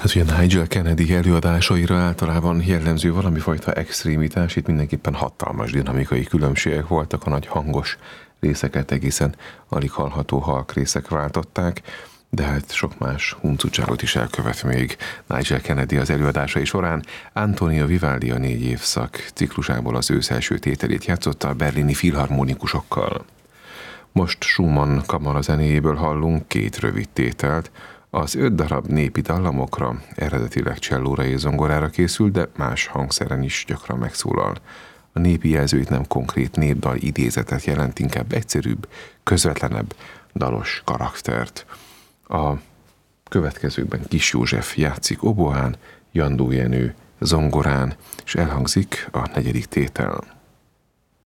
Hát ugye Nigel Kennedy előadásaira általában jellemző valami fajta extrémitás, itt mindenképpen hatalmas dinamikai különbségek voltak, a nagy hangos részeket egészen alig hallható halk részek váltották, de hát sok más huncutságot is elkövet még Nigel Kennedy az előadásai során. Antonio Vivaldi a 4 évszak ciklusából az ősz első tételét játszotta a berlini filharmonikusokkal. Most Schumann kamara zenéjéből hallunk 2 rövid tételt. Az 5 darab népi dallamokra, eredetileg csellóra és zongorára készül, de más hangszeren is gyakran megszólal. A népi jelzőit nem konkrét népdal idézetet jelent, inkább egyszerűbb, közvetlenebb, dalos karaktert. A következőkben Kis József játszik oboán, Jandó Jenő zongorán, és elhangzik a 4. tétel.